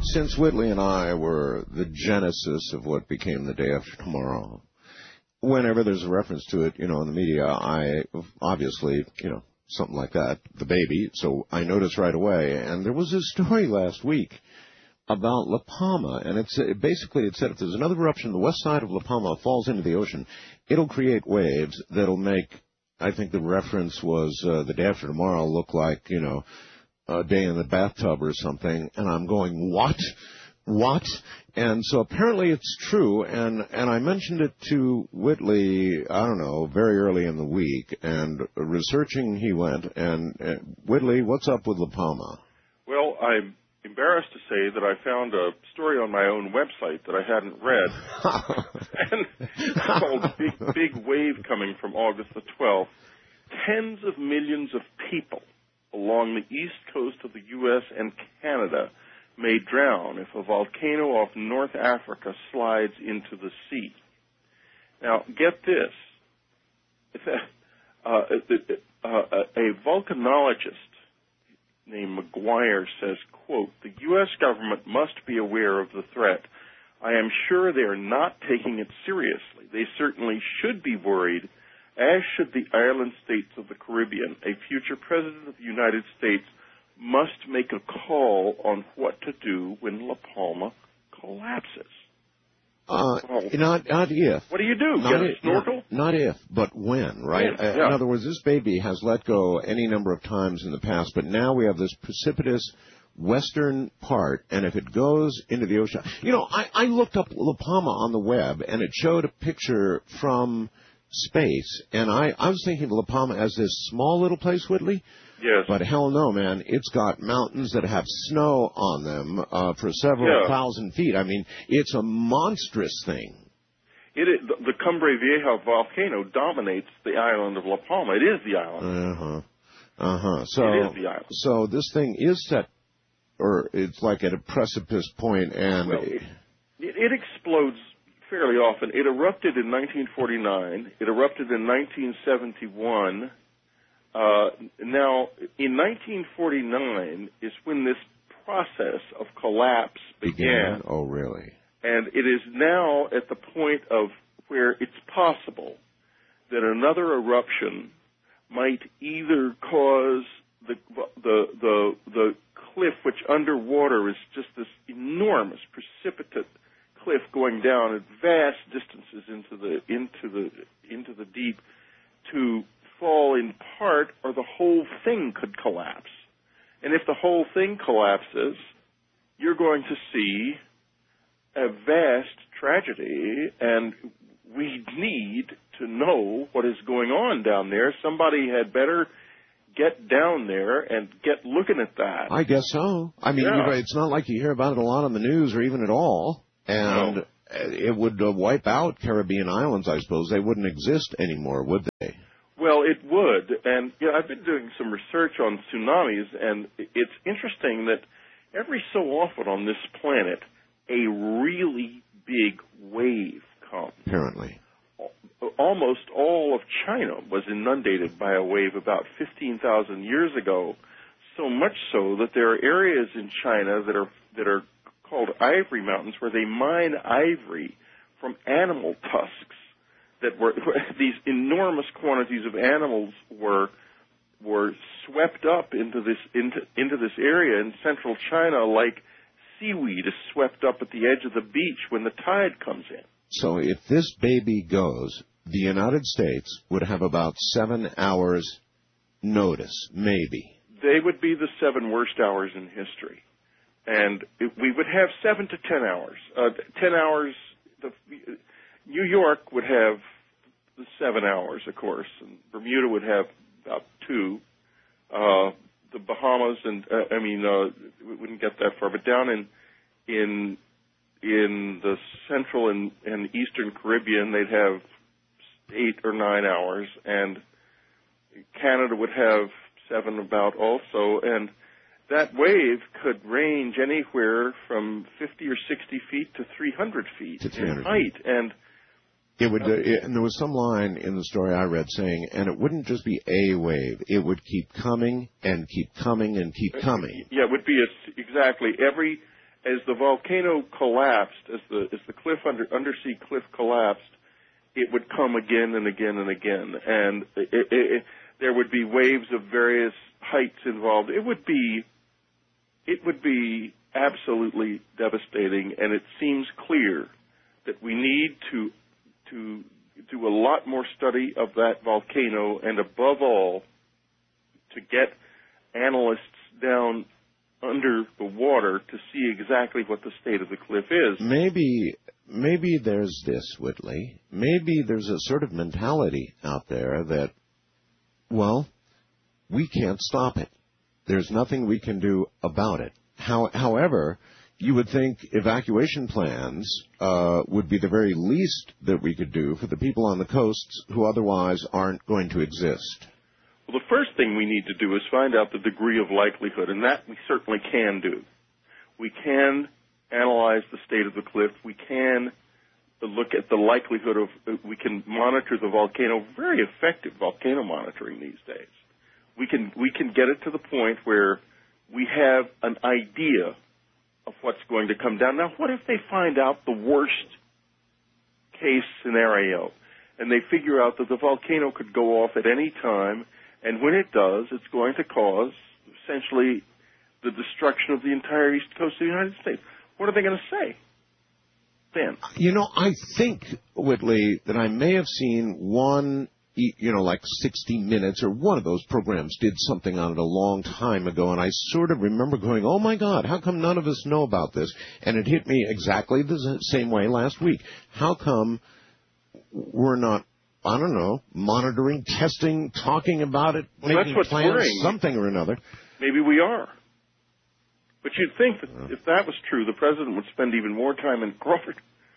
Since Whitley and I were the genesis of what became The Day After Tomorrow, whenever there's a reference to it, in the media, I obviously, something like that, the baby, so I noticed right away. And there was a story last week about La Palma, and it said if there's another eruption, the west side of La Palma falls into the ocean, it'll create waves that'll make, I think the reference was The Day After Tomorrow look like, a day in the bathtub or something, and I'm going, what? And so apparently it's true, and I mentioned it to Whitley, I don't know, very early in the week, and researching he went, and Whitley, what's up with La Palma? Well, I'm embarrassed to say that I found a story on my own website that I hadn't read, and it's called Big Wave Coming from August the 12th. Tens of millions of people along the east coast of the U.S. and Canada may drown if a volcano off North Africa slides into the sea. Now, get this. A volcanologist named McGuire says, quote, "The U.S. government must be aware of the threat. I am sure they are not taking it seriously. They certainly should be worried, as should the island states of the Caribbean. A future president of the United States must make a call on what to do when La Palma collapses." Not if. What do you do? Get a snorkel? Not if, but when, right? Yeah. In other words, this baby has let go any number of times in the past, but now we have this precipitous western part, and if it goes into the ocean... I looked up La Palma on the web, and it showed a picture from space, and I was thinking of La Palma as this small little place, Whitley. Yes. But hell no, man. It's got mountains that have snow on them for several thousand feet. I mean, it's a monstrous thing. The Cumbre Vieja volcano dominates the island of La Palma. It is the island. So, it is the island. So this thing is set, or it's like at a precipice point, and... Well, it explodes fairly often. It erupted in 1949. It erupted in 1971. Now, in 1949 is when this process of collapse began. Oh, really? And it is now at the point of where it's possible that another eruption might either cause the cliff, which underwater is just this enormous precipitate cliff going down at vast distances into the deep, to fall in part, or the whole thing could collapse. And if the whole thing collapses, you're going to see a vast tragedy, and we need to know what is going on down there. Somebody had better get down there and get looking at that. I guess so. I mean, it's not like you hear about it a lot on the news or even at all. And it would wipe out Caribbean islands, I suppose. They wouldn't exist anymore, would they? Well, it would. And I've been doing some research on tsunamis, and it's interesting that every so often on this planet, a really big wave comes. Apparently. Almost all of China was inundated by a wave about 15,000 years ago, so much so that there are areas in China that are called ivory mountains, where they mine ivory from animal tusks. That were these enormous quantities of animals were swept up into this area in central China, like seaweed is swept up at the edge of the beach when the tide comes in. So if this baby goes, the United States would have about 7 hours notice, maybe. They would be the 7 worst hours in history. And we would have 7 to 10 hours. 10 hours, New York would have 7 hours, of course, and Bermuda would have about 2. The Bahamas we wouldn't get that far, but down in the central and eastern Caribbean, they'd have 8 or 9 hours, and Canada would have 7 about also, and that wave could range anywhere from 50 or 60 feet to 300 feet in height, and it would. And there was some line in the story I read saying, and it wouldn't just be a wave; it would keep coming and keep coming and keep coming. Yeah, it would be exactly as the volcano collapsed, as the cliff undersea cliff collapsed, it would come again and again and again, and there would be waves of various heights involved. It would be absolutely devastating, and it seems clear that we need to do a lot more study of that volcano, and above all, to get analysts down under the water to see exactly what the state of the cliff is. Maybe there's this, Whitley. Maybe there's a sort of mentality out there that, well, we can't stop it. There's nothing we can do about it. However, you would think evacuation plans would be the very least that we could do for the people on the coasts who otherwise aren't going to exist. Well, the first thing we need to do is find out the degree of likelihood, and that we certainly can do. We can analyze the state of the cliff. We can look at the likelihood of, we can monitor the volcano, very effective volcano monitoring these days. We can get it to the point where we have an idea of what's going to come down. Now, what if they find out the worst case scenario, and they figure out that the volcano could go off at any time, and when it does, it's going to cause, essentially, the destruction of the entire east coast of the United States? What are they going to say then? You know, I think, Whitley, that I may have seen one, like 60 Minutes or one of those programs did something on it a long time ago, and I sort of remember going, oh, my God, how come none of us know about this? And it hit me exactly the same way last week. How come we're not, I don't know, monitoring, testing, talking about it, making plans, something or another? Maybe we are. But you'd think that if that was true, the president would spend even more time in Crawford.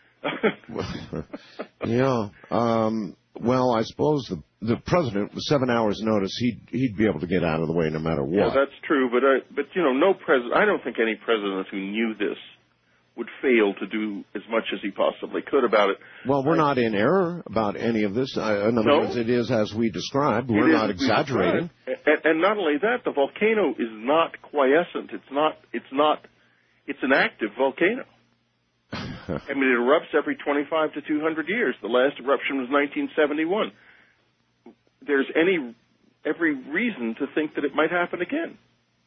Yeah. Well, I suppose the president, with 7 hours' notice, he'd be able to get out of the way no matter what. Yeah, that's true. But no president. I don't think any president who knew this would fail to do as much as he possibly could about it. Well, we're not in error about any of this. In other words, it is as we described. We're not exaggerating. And not only that, the volcano is not quiescent. It's an active volcano. I mean, it erupts every 25 to 200 years. The last eruption was 1971. There's every reason to think that it might happen again.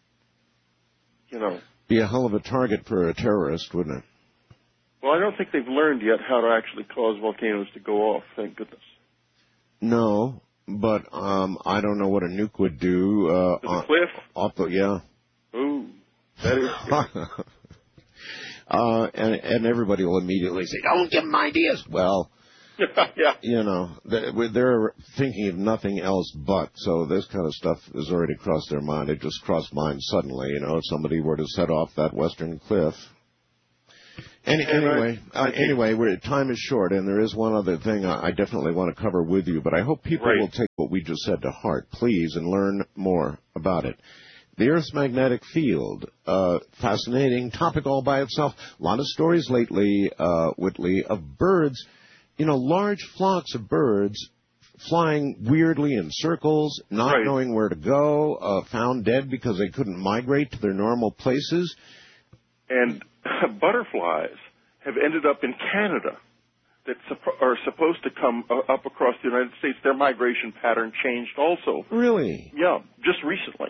Be a hell of a target for a terrorist, wouldn't it? Well, I don't think they've learned yet how to actually cause volcanoes to go off, thank goodness. No, but I don't know what a nuke would do. To the cliff? Yeah. Ooh, that is scary. And everybody will immediately say, don't give them ideas. Well, yeah. They're thinking of nothing else but. So this kind of stuff has already crossed their mind. It just crossed mine suddenly, if somebody were to set off that western cliff. Anyway, time is short, and there is one other thing I definitely want to cover with you, but I hope people will take what we just said to heart, please, and learn more about it. The Earth's magnetic field, fascinating topic all by itself. A lot of stories lately, Whitley, of birds, large flocks of birds flying weirdly in circles, not knowing where to go, found dead because they couldn't migrate to their normal places. And butterflies have ended up in Canada that are supposed to come up across the United States. Their migration pattern changed also. Really? Yeah, just recently.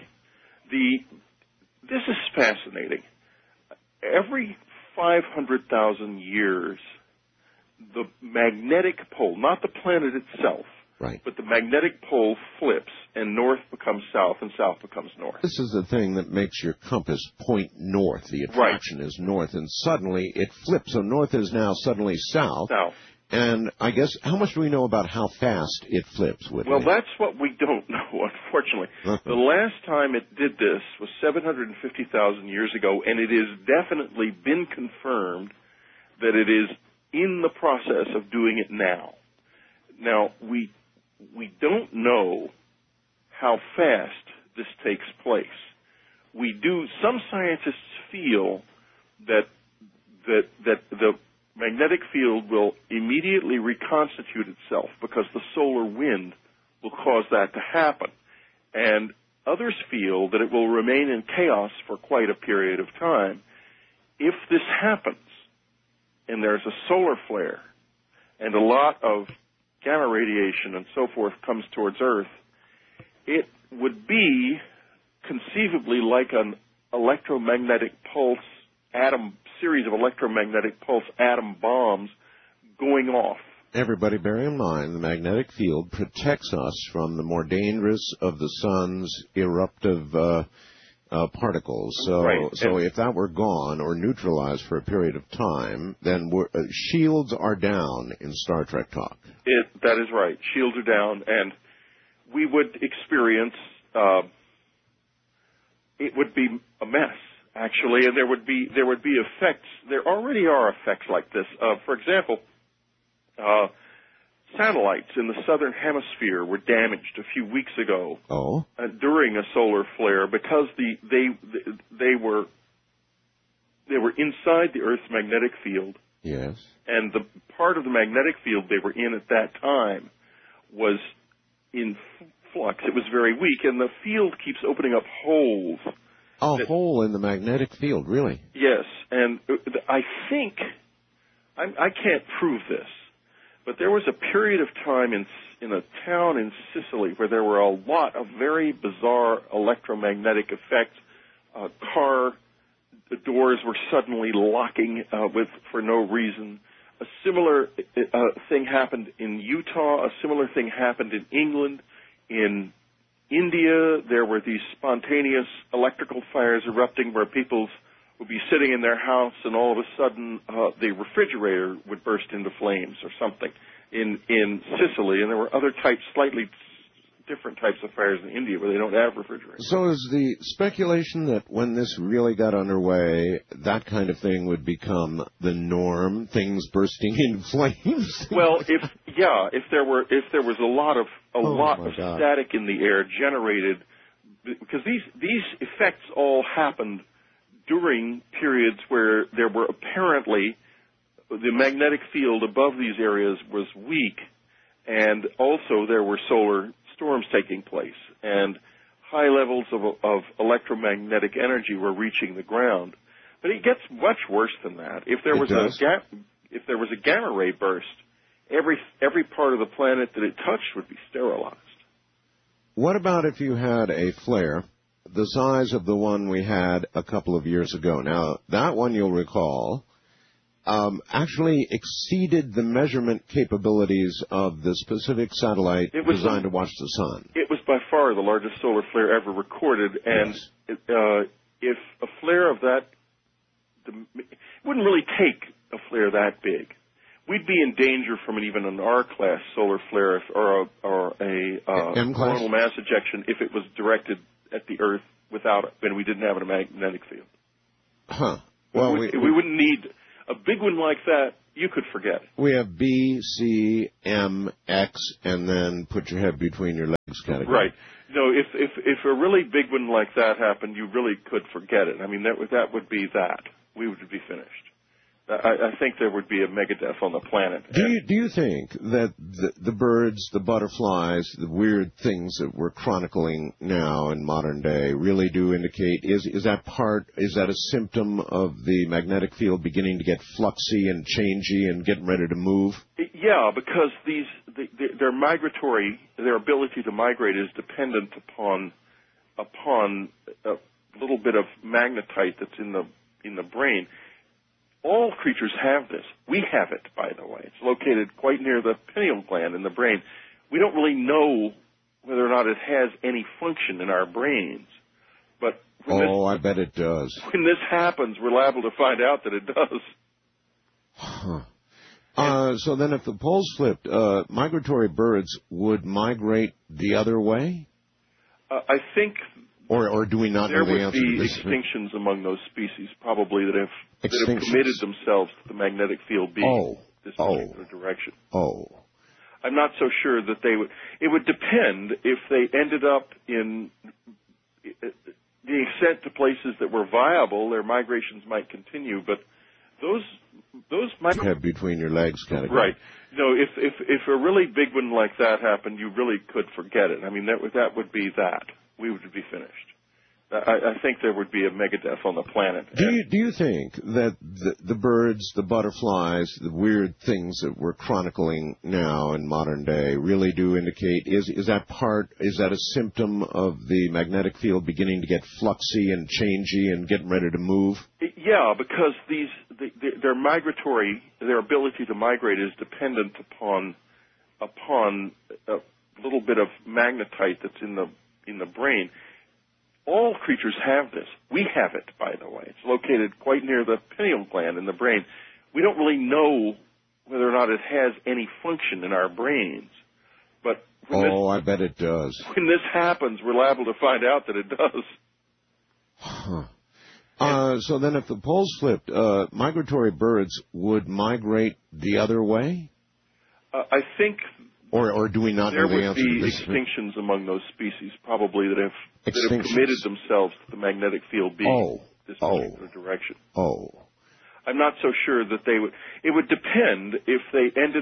This is fascinating. Every 500,000 years, the magnetic pole, not the planet itself, but the magnetic pole flips, and north becomes south, and south becomes north. This is the thing that makes your compass point north. The attraction is north, and suddenly it flips. So north is now suddenly south. And I guess, how much do we know about how fast it flips? Well, that's what we don't know, unfortunately. The last time it did this was 750,000 years ago, and it has definitely been confirmed that it is in the process of doing it now. Now, we don't know how fast this takes place. Some scientists feel that the magnetic field will immediately reconstitute itself because the solar wind will cause that to happen. And others feel that it will remain in chaos for quite a period of time. If this happens, and there's a solar flare, and a lot of gamma radiation and so forth comes towards Earth, it would be conceivably like an electromagnetic pulse series of electromagnetic pulse atom bombs going off. Everybody bear in mind the magnetic field protects us from the more dangerous of the sun's eruptive particles. So, right. So if that were gone or neutralized for a period of time, then shields are down in Star Trek talk. That is right. Shields are down, and we would experience, it would be a mess, actually, and there would be effects. There already are effects like this. For example, satellites in the southern hemisphere were damaged a few weeks ago during a solar flare because they were inside the Earth's magnetic field. Yes. And the part of the magnetic field they were in at that time was in flux. It was very weak, and the field keeps opening up holes. A hole in the magnetic field, really? Yes, and I think, I can't prove this, but there was a period of time in a town in Sicily where there were a lot of very bizarre electromagnetic effects. Car doors were suddenly locking for no reason. A similar thing happened in Utah. A similar thing happened in England. In India, there were these spontaneous electrical fires erupting where people would be sitting in their house and all of a sudden the refrigerator would burst into flames or something in Sicily. And there were other types, slightly different types of fires in India where they don't have refrigerators. So is the speculation that when this really got underway, that kind of thing would become the norm, things bursting into flames? Well, if there was a lot of static in the air generated, because these effects all happened during periods where there were apparently the magnetic field above these areas was weak, and also there were solar storms taking place, and high levels of electromagnetic energy were reaching the ground. But it gets much worse than that. If there was a gamma ray burst, every part of the planet that it touched would be sterilized. What about if you had a flare the size of the one we had a couple of years ago? Now, that one, you'll recall, actually exceeded the measurement capabilities of the specific satellite designed to watch the sun. It was by far the largest solar flare ever recorded, and yes. If a flare of that, it wouldn't really take a flare that big. We'd be in danger from even an R-class solar flare or a coronal mass ejection if it was directed at the Earth without it, and we didn't have a magnetic field. Huh. Well, we wouldn't need a big one like that. You could forget. We have B, C, M, X, and then put your head between your legs category. Right. No, if a really big one like that happened, you really could forget it. I mean, that would be that. We would be finished. I think there would be a megadeath on the planet. Do you think that the birds, the butterflies, the weird things that we're chronicling now in modern day really do indicate, is that a symptom of the magnetic field beginning to get fluxy and changey and getting ready to move? Yeah, because their ability to migrate is dependent upon a little bit of magnetite that's in the brain. All creatures have this. We have it, by the way. It's located quite near the pineal gland in the brain. We don't really know whether or not it has any function in our brains. But I bet it does. When this happens, we're liable to find out that it does. Huh. So then if the poles flipped, migratory birds would migrate the other way? I think... Or do we not know the answer to this? There would be extinctions among those species, probably, that have committed themselves to the magnetic field being this particular direction. I'm not so sure that they would. It would depend if they ended up in being sent to places that were viable. Their migrations might continue, but those might have between your legs category. Right. No, if a really big one like that happened, you really could forget it. I mean, that would be that. We would be finished. I think there would be a megadeath on the planet. Do you think that the birds, the butterflies, the weird things that we're chronicling now in modern day really do indicate, is that a symptom of the magnetic field beginning to get fluxy and changey and getting ready to move? Yeah, because their ability to migrate is dependent upon a little bit of magnetite that's in the brain. All creatures have this. We have it, by the way. It's located quite near the pineal gland in the brain. We don't really know whether or not it has any function in our brains. But I bet it does. When this happens, we're liable to find out that it does. Huh. So then if the poles flipped, migratory birds would migrate the other way? I think... Or do we not know the answer? There would be extinctions among those species, probably, that have committed themselves to the magnetic field being this particular direction. I'm not so sure that they would. It would depend if they ended